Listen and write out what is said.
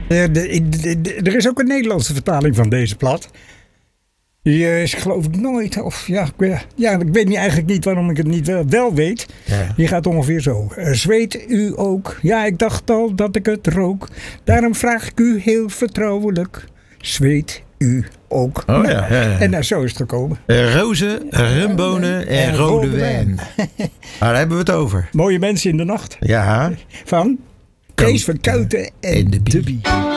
Er is ook een Nederlandse vertaling van deze plaat. Die is geloof ik nooit. Of ik weet eigenlijk niet waarom ik het niet wel weet. Ja. Die gaat ongeveer zo. Zweet u ook? Ja, ik dacht al dat ik het rook. Daarom vraag ik u heel vertrouwelijk. Zweet u ook? Oh, ja. En zo is het gekomen. Rozen, rumbonen en rode wijn. Daar hebben we het over. Mooie mensen in de nacht. Ja. Van Kees van Kuiten en de Bie.